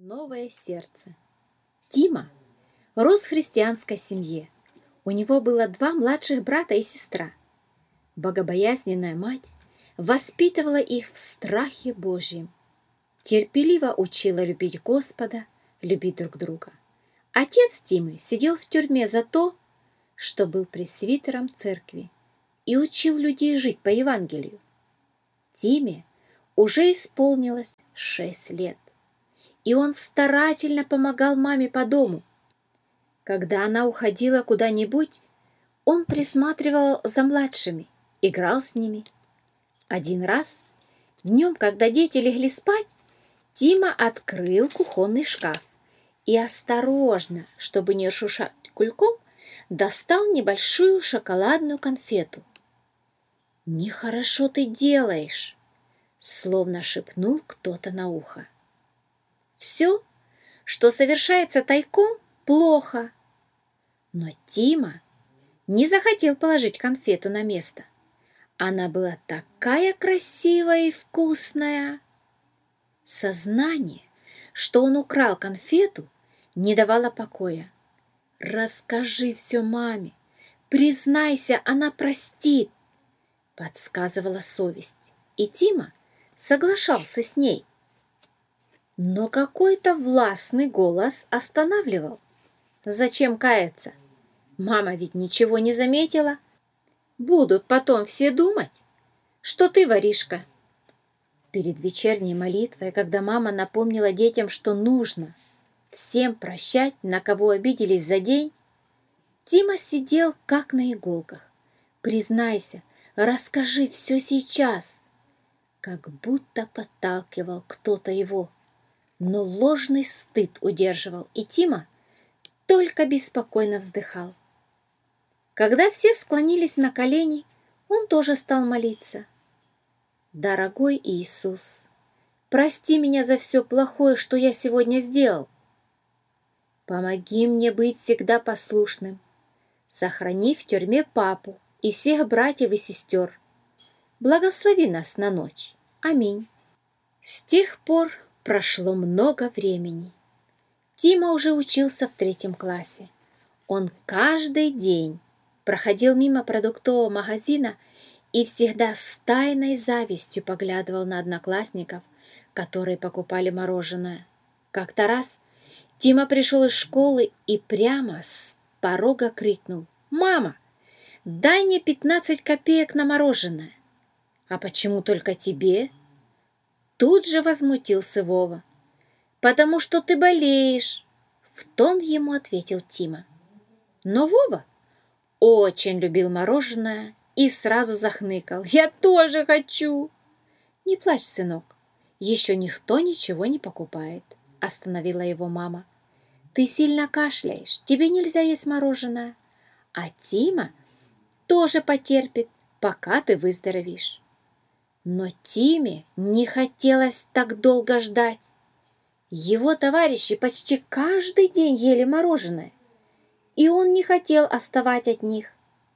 Новое сердце. Тима рос в христианской семье. У него было два младших брата и сестра. Богобоязненная мать воспитывала их в страхе Божьем. Терпеливо учила любить Господа, любить друг друга. Отец Тимы сидел в тюрьме за то, что был пресвитером церкви и учил людей жить по Евангелию. Тиме уже исполнилось 6 лет, и он старательно помогал маме по дому. Когда она уходила куда-нибудь, он присматривал за младшими, играл с ними. Один раз, днем, когда дети легли спать, Тима открыл кухонный шкаф и осторожно, чтобы не шуршать кульком, достал небольшую шоколадную конфету. «Нехорошо ты делаешь», — словно шепнул кто-то на ухо. «Все, что совершается тайком, плохо». Но Тима не захотел положить конфету на место. Она была такая красивая и вкусная. Сознание, что он украл конфету, не давало покоя. «Расскажи все маме, признайся, она простит», — подсказывала совесть. И Тима соглашался с ней. Но какой-то властный голос останавливал. Зачем каяться? Мама ведь ничего не заметила. Будут потом все думать, что ты воришка. Перед вечерней молитвой, когда мама напомнила детям, что нужно всем прощать, на кого обиделись за день, Тима сидел как на иголках. «Признайся, расскажи все сейчас», как будто подталкивал кто-то его. Но ложный стыд удерживал, и Тима только беспокойно вздыхал. Когда все склонились на колени, он тоже стал молиться. «Дорогой Иисус, прости меня за все плохое, что я сегодня сделал. Помоги мне быть всегда послушным. Сохрани в тюрьме папу и всех братьев и сестер. Благослови нас на ночь. Аминь». С тех пор прошло много времени. Тима уже учился в 3 классе. Он каждый день проходил мимо продуктового магазина и всегда с тайной завистью поглядывал на одноклассников, которые покупали мороженое. Как-то раз Тима пришел из школы и прямо с порога крикнул: «Мама, дай мне 15 копеек на мороженое». «А почему только тебе?» Тут же возмутился Вова. «Потому что ты болеешь», — в тон ему ответил Тима. Но Вова очень любил мороженое и сразу захныкал: «Я тоже хочу!» «Не плачь, сынок, еще никто ничего не покупает», — остановила его мама. «Ты сильно кашляешь, тебе нельзя есть мороженое, а Тима тоже потерпит, пока ты выздоровеешь». Но Тиме не хотелось так долго ждать. Его товарищи почти каждый день ели мороженое, и он не хотел отставать от них.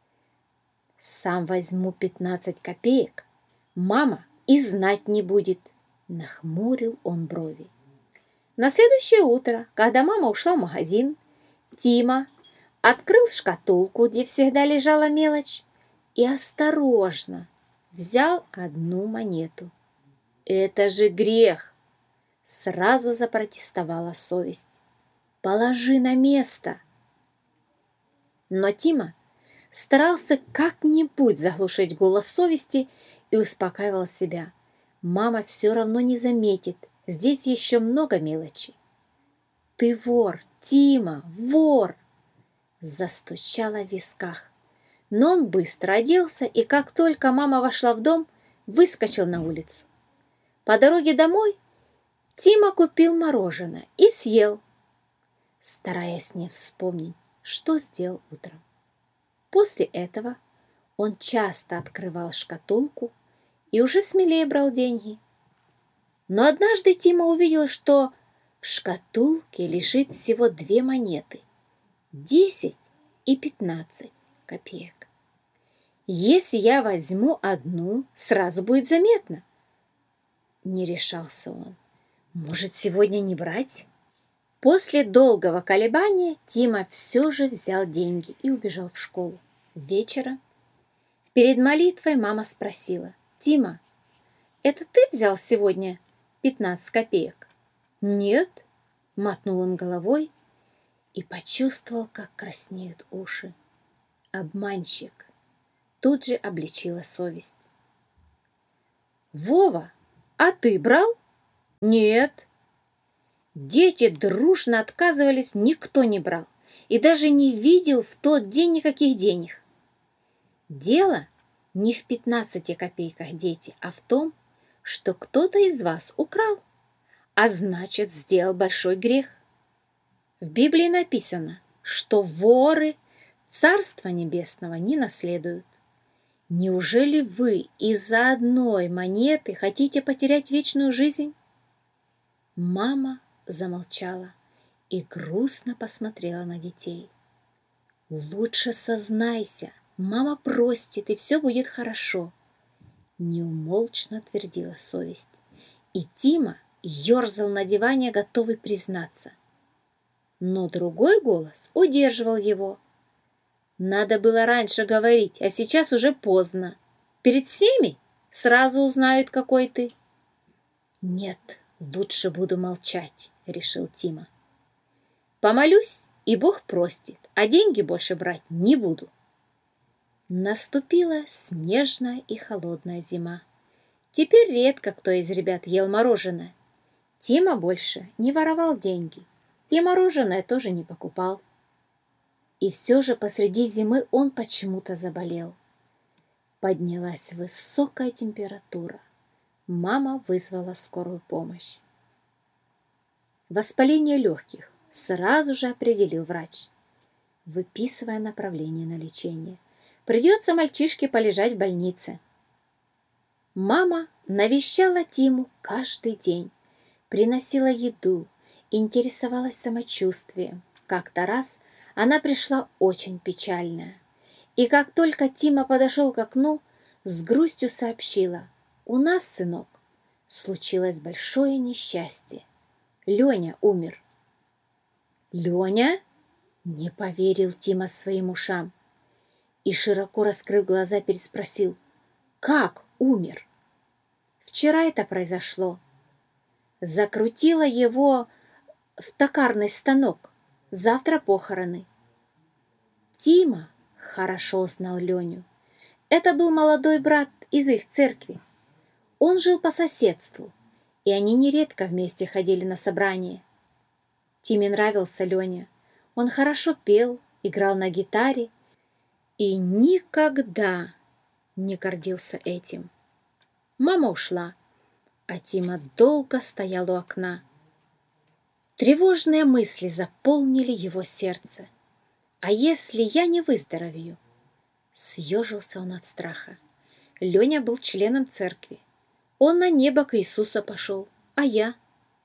«Сам возьму 15 копеек, мама и знать не будет», — нахмурил он брови. На следующее утро, когда мама ушла в магазин, Тима открыл шкатулку, где всегда лежала мелочь, и осторожно взял 1 монету. «Это же грех!» — сразу запротестовала совесть. «Положи на место!» Но Тима старался как-нибудь заглушить голос совести и успокаивал себя. Мама все равно не заметит, здесь еще много мелочи. «Ты вор, Тима, вор!» Застучало в висках. Но он быстро оделся, и как только мама вошла в дом, выскочил на улицу. По дороге домой Тима купил мороженое и съел, стараясь не вспомнить, что сделал утром. После этого он часто открывал шкатулку и уже смелее брал деньги. Но однажды Тима увидел, что в шкатулке лежит всего 2 монеты – 10 и 15 копеек. «Если я возьму одну, сразу будет заметно». Не решался он. «Может, сегодня не брать?» После долгого колебания Тима все же взял деньги и убежал в школу. Вечером, перед молитвой, мама спросила: «Тима, это ты взял сегодня 15 копеек?» «Нет», — мотнул он головой и почувствовал, как краснеют уши. Обманщик. Тут же обличила совесть. «Вова, а ты брал?» «Нет». Дети дружно отказывались, никто не брал и даже не видел в тот день никаких денег. Дело не в 15 копейках, дети, а в том, что кто-то из вас украл, а значит, сделал большой грех. В Библии написано, что воры Царства Небесного не наследуют. Неужели вы из-за одной монеты хотите потерять вечную жизнь? Мама замолчала и грустно посмотрела на детей. «Лучше сознайся, мама простит, и все будет хорошо», — неумолчно твердила совесть. И Тима ерзал на диване, готовый признаться. Но другой голос удерживал его. «Надо было раньше говорить, а сейчас уже поздно. Перед всеми сразу узнают, какой ты». «Нет, лучше буду молчать», — решил Тима. «Помолюсь, и Бог простит, а деньги больше брать не буду». Наступила снежная и холодная зима. Теперь редко кто из ребят ел мороженое. Тима больше не воровал деньги, и мороженое тоже не покупал. И все же посреди зимы он почему-то заболел. Поднялась высокая температура. Мама вызвала скорую помощь. Воспаление легких сразу же определил врач, выписывая направление на лечение. Придется мальчишке полежать в больнице. Мама навещала Тиму каждый день, приносила еду, интересовалась самочувствием. Как-то раз она пришла очень печальная. И как только Тима подошел к окну, с грустью сообщила: «У нас, сынок, случилось большое несчастье. Леня умер». «Леня?» — не поверил Тима своим ушам и, широко раскрыв глаза, переспросил: «Как умер?» «Вчера это произошло. Закрутила его в токарный станок. Завтра похороны». Тима хорошо знал Леню. Это был молодой брат из их церкви. Он жил по соседству, и они нередко вместе ходили на собрания. Тиме нравился Леня. Он хорошо пел, играл на гитаре и никогда не гордился этим. Мама ушла, а Тима долго стоял у окна. Тревожные мысли заполнили его сердце. «А если я не выздоровею?» Съежился он от страха. Леня был членом церкви. Он на небо к Иисусу пошел, а я?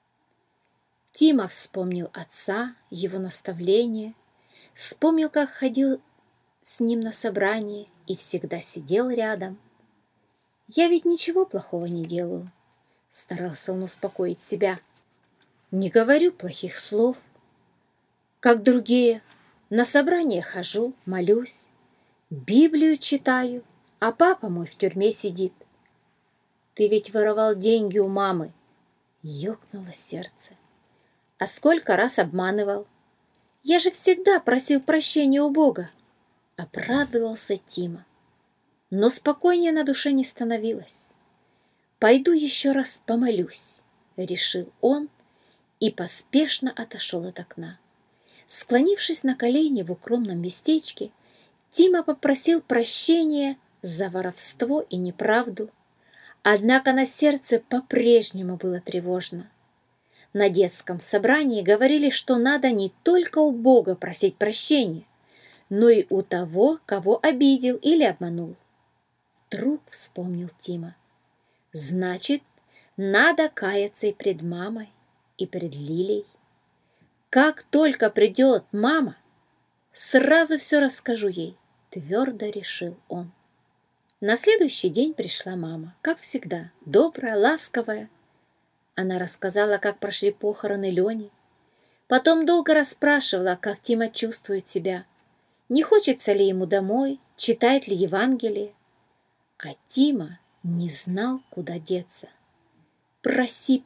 Тима вспомнил отца, его наставления, вспомнил, как ходил с ним на собрание и всегда сидел рядом. «Я ведь ничего плохого не делаю», — старался он успокоить себя. «Не говорю плохих слов, как другие. На собрание хожу, молюсь, Библию читаю, а папа мой в тюрьме сидит». «Ты ведь воровал деньги у мамы», — ёкнуло сердце. «А сколько раз обманывал? Я же всегда просил прощения у Бога», — оправдывался Тима. Но спокойнее на душе не становилось. «Пойду еще раз помолюсь», — решил он и поспешно отошел от окна. Склонившись на колени в укромном местечке, Тима попросил прощения за воровство и неправду. Однако на сердце по-прежнему было тревожно. На детском собрании говорили, что надо не только у Бога просить прощения, но и у того, кого обидел или обманул. Вдруг вспомнил Тима. Значит, надо каяться и пред мамой, и пред Лилей. Как только придет мама, сразу все расскажу ей, твердо решил он. На следующий день пришла мама, как всегда, добрая, ласковая. Она рассказала, как прошли похороны Лени, Потом долго расспрашивала, как Тима чувствует себя, не хочется ли ему домой, читает ли Евангелие. А Тима не знал, куда деться. «Проси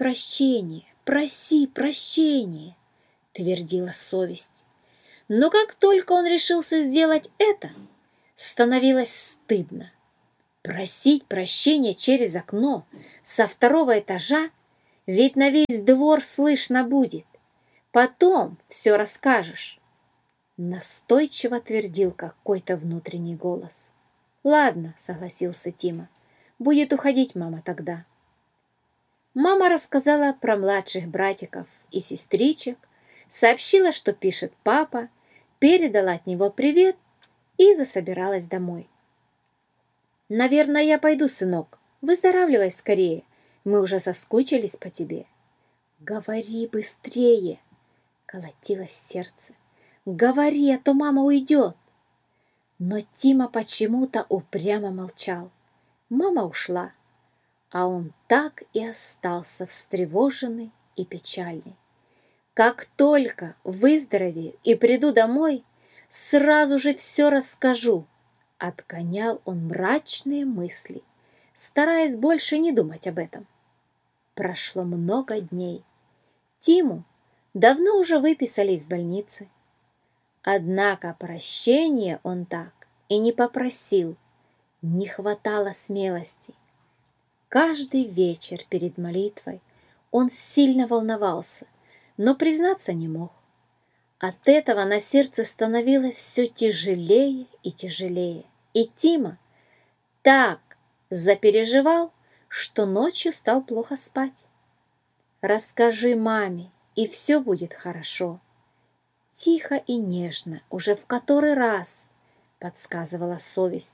прощения», — твердила совесть. Но как только он решился сделать это, становилось стыдно. Просить прощения через окно со второго этажа, ведь на весь двор слышно будет. Потом все расскажешь. Настойчиво твердил какой-то внутренний голос. «Ладно», — согласился Тима, — «будет уходить мама тогда». Мама рассказала про младших братиков и сестричек, сообщила, что пишет папа, передала от него привет и засобиралась домой. «Наверное, я пойду, сынок. Выздоравливай скорее. Мы уже соскучились по тебе». «Говори быстрее!» — колотилось сердце. «Говори, а то мама уйдет!» Но Тима почему-то упрямо молчал. Мама ушла, а он так и остался встревоженный и печальный. «Как только выздоровею и приду домой, сразу же все расскажу», — отгонял он мрачные мысли, стараясь больше не думать об этом. Прошло много дней. Тиму давно уже выписали из больницы. Однако прощения он так и не попросил, не хватало смелости. Каждый вечер перед молитвой он сильно волновался, но признаться не мог. От этого на сердце становилось все тяжелее и тяжелее. И Тима так запереживал, что ночью стал плохо спать. «Расскажи маме, и все будет хорошо». Тихо и нежно, уже в который раз, подсказывала совесть.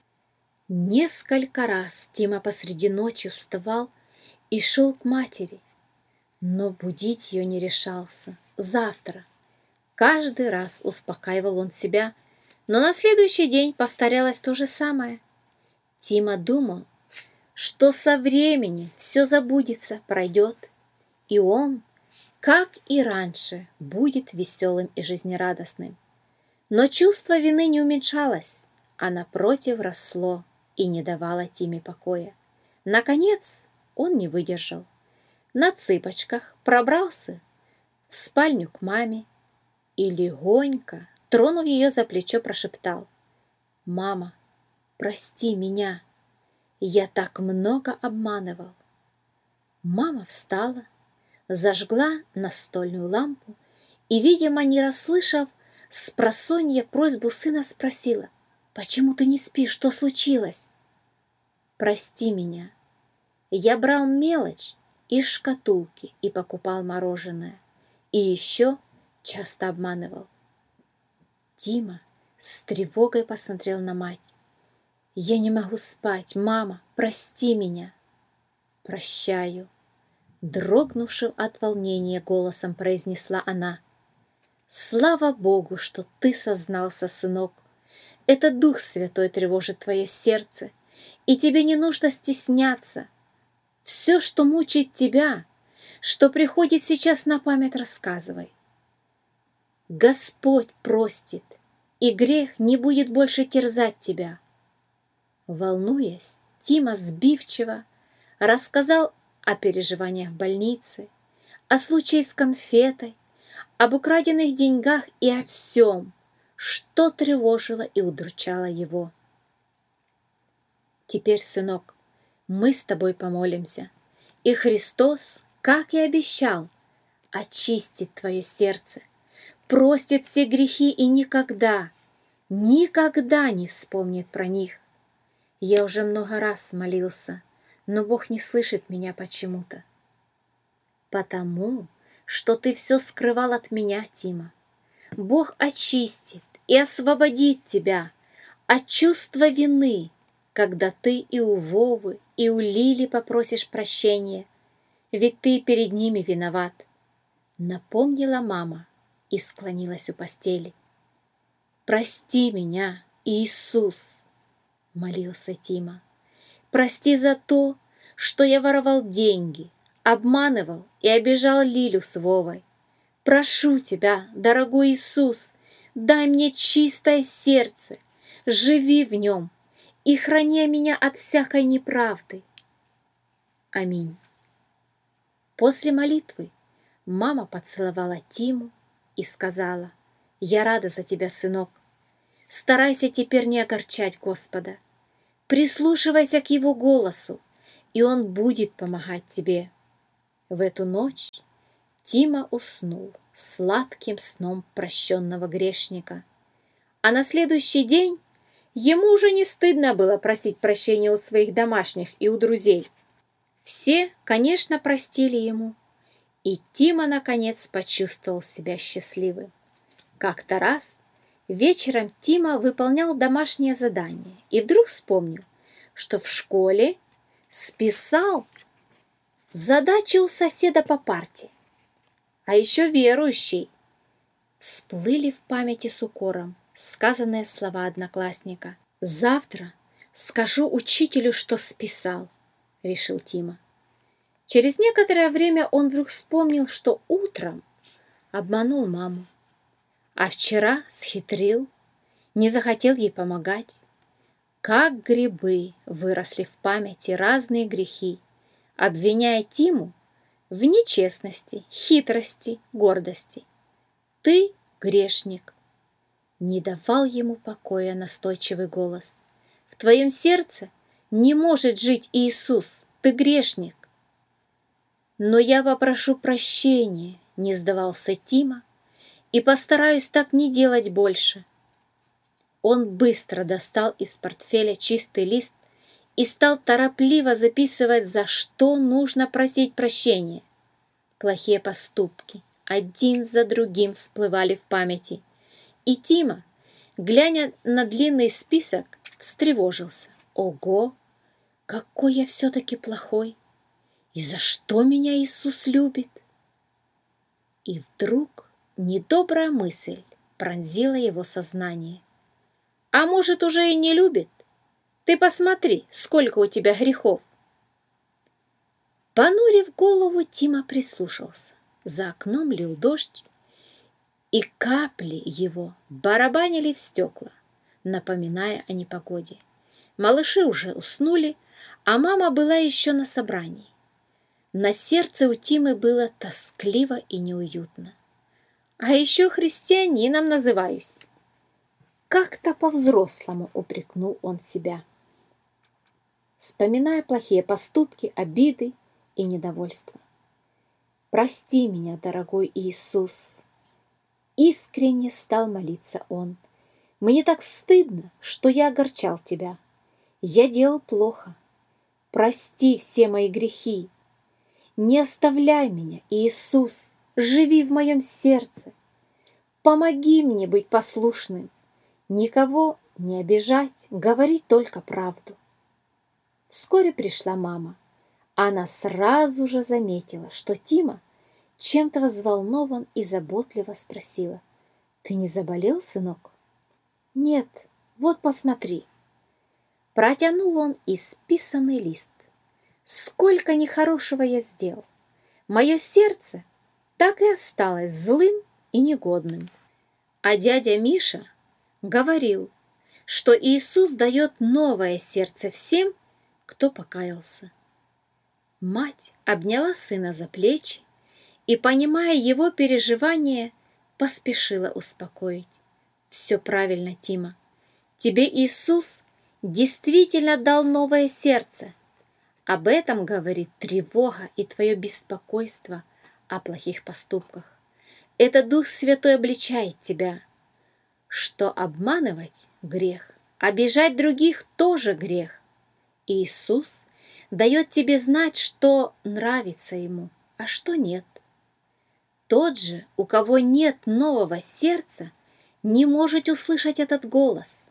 Несколько раз Тима посреди ночи вставал и шел к матери, но будить ее не решался. Завтра. Каждый раз успокаивал он себя, но на следующий день повторялось то же самое. Тима думал, что со временем все забудется, пройдет, и он, как и раньше, будет веселым и жизнерадостным. Но чувство вины не уменьшалось, а напротив росло и не давало Тиме покоя. Наконец он не выдержал. На цыпочках пробрался в спальню к маме и легонько, тронув ее за плечо, прошептал: «Мама, прости меня, я так много обманывал». Мама встала, зажгла настольную лампу и, видимо, не расслышав спросонья просьбу сына, спросила: «Почему ты не спишь? Что случилось?» «Прости меня. Я брал мелочь из шкатулки и покупал мороженое. И еще часто обманывал». Тима с тревогой посмотрел на мать. «Я не могу спать. Мама, прости меня». «Прощаю», — дрогнувшим от волнения голосом произнесла она. «Слава Богу, что ты сознался, сынок. Это Дух Святой тревожит твое сердце, и тебе не нужно стесняться. Все, что мучает тебя, что приходит сейчас на память, рассказывай. Господь простит, и грех не будет больше терзать тебя». Волнуясь, Тима сбивчиво рассказал о переживаниях в больнице, о случае с конфетой, об украденных деньгах и о всем, что тревожило и удручало его. «Теперь, сынок, мы с тобой помолимся, и Христос, как и обещал, очистит твое сердце, простит все грехи и никогда, никогда не вспомнит про них. Я уже много раз молился, но Бог не слышит меня почему-то. Потому что ты все скрывал от меня, Тима. Бог очистит и освободит тебя от чувства вины, когда ты и у Вовы, и у Лили попросишь прощения, ведь ты перед ними виноват», — напомнила мама и склонилась у постели. «Прости меня, Иисус», — молился Тима. «Прости за то, что я воровал деньги, обманывал и обижал Лилю с Вовой. Прошу тебя, дорогой Иисус, дай мне чистое сердце, живи в нем и храни меня от всякой неправды. Аминь. После молитвы мама поцеловала Тиму и сказала: «Я рада за тебя, сынок. Старайся теперь не огорчать Господа. Прислушивайся к Его голосу, и Он будет помогать тебе». В эту ночь Тима уснул сладким сном прощенного грешника. А на следующий день ему уже не стыдно было просить прощения у своих домашних и у друзей. Все, конечно, простили ему, и Тима, наконец, почувствовал себя счастливым. Как-то раз вечером Тима выполнял домашнее задание и вдруг вспомнил, что в школе списал задачу у соседа по парте. А еще верующий. Всплыли в памяти с укором сказанные слова одноклассника. «Завтра скажу учителю, что списал», — решил Тима. Через некоторое время он вдруг вспомнил, что утром обманул маму, а вчера схитрил, не захотел ей помогать. Как грибы выросли в памяти разные грехи, обвиняя Тиму в нечестности, хитрости, гордости. «Ты грешник!» Не давал ему покоя настойчивый голос. «В твоем сердце не может жить Иисус, ты грешник!» «Но я попрошу прощения», — не сдавался Тима, «и постараюсь так не делать больше». Он быстро достал из портфеля чистый лист и стал торопливо записывать, за что нужно просить прощения. Плохие поступки один за другим всплывали в памяти, и Тима, глядя на длинный список, встревожился. «Ого, какой я все-таки плохой! И за что меня Иисус любит?» И вдруг недобрая мысль пронзила его сознание. «А может, уже и не любит? Ты посмотри, сколько у тебя грехов!» Понурив голову, Тима прислушался. За окном лил дождь, и капли его барабанили в стекла, напоминая о непогоде. Малыши уже уснули, а мама была еще на собрании. На сердце у Тимы было тоскливо и неуютно. «А еще христианином называюсь!» Как-то по-взрослому упрекнул он себя, вспоминая плохие поступки, обиды и недовольство. «Прости меня, дорогой Иисус!» Искренне стал молиться он. «Мне так стыдно, что я огорчал тебя. Я делал плохо. Прости все мои грехи. Не оставляй меня, Иисус, живи в моем сердце. Помоги мне быть послушным, никого не обижать, говорить только правду». Вскоре пришла мама. Она сразу же заметила, что Тима чем-то взволнован, и заботливо спросила: «Ты не заболел, сынок?» «Нет, вот посмотри». Протянул он исписанный лист. «Сколько нехорошего я сделал! Мое сердце так и осталось злым и негодным». А дядя Миша говорил, что Иисус дает новое сердце всем, кто покаялся. Мать обняла сына за плечи и, понимая его переживания, поспешила успокоить. «Все правильно, Тима. Тебе Иисус действительно дал новое сердце. Об этом говорит тревога и твое беспокойство о плохих поступках. Это Дух Святой обличает тебя, что обманывать — грех, обижать других — тоже грех. Иисус дает тебе знать, что нравится Ему, а что нет. Тот же, у кого нет нового сердца, не может услышать этот голос.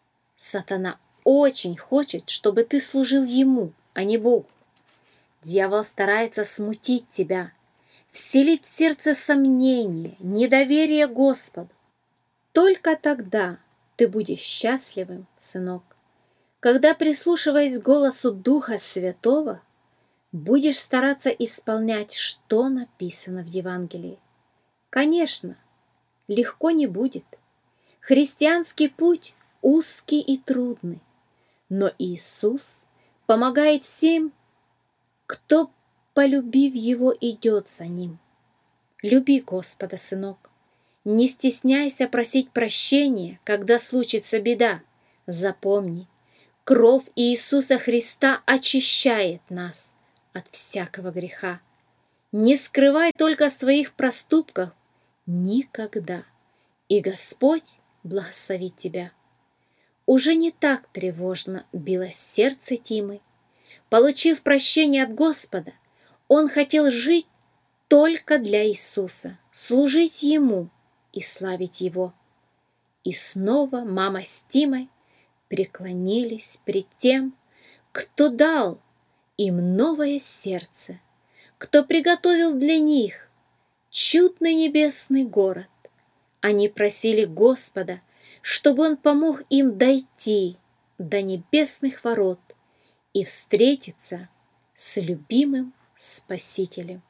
Сатана очень хочет, чтобы ты служил ему, а не Богу. Дьявол старается смутить тебя, вселить в сердце сомнение, недоверие Господу. Только тогда ты будешь счастливым, сынок, когда, прислушиваясь к голосу Духа Святого, будешь стараться исполнять, что написано в Евангелии. Конечно, легко не будет. Христианский путь узкий и трудный, но Иисус помогает всем, кто, полюбив Его, идет за Ним. Люби Господа, сынок. Не стесняйся просить прощения, когда случится беда. Запомни, кровь Иисуса Христа очищает нас от всякого греха. Не скрывай только своих проступков никогда, и Господь благословит тебя. Уже не так тревожно билось сердце Тимы. Получив прощение от Господа, он хотел жить только для Иисуса, служить Ему и славить Его. И снова мама с Тимой преклонились пред тем, кто дал им новое сердце, кто приготовил для них чудный небесный город. Они просили Господа, чтобы Он помог им дойти до небесных ворот и встретиться с любимым Спасителем.